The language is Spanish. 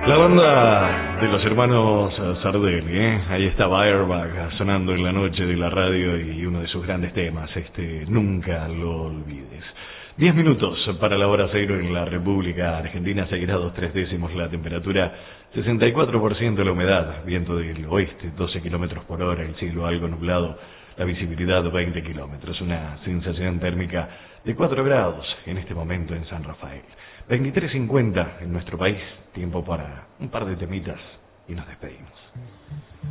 La banda de los hermanos Sardelli, ahí estaba Airbag sonando en la noche de la radio y uno de sus grandes temas, Nunca lo olvides. 10 minutos para la hora cero en la República Argentina, 6 grados 3 décimos la temperatura, 64% la humedad, viento del oeste, 12 kilómetros por hora, el cielo algo nublado, la visibilidad 20 kilómetros, una sensación térmica de 4 grados en este momento en San Rafael. 23:50 en nuestro país, tiempo para un par de temitas y nos despedimos.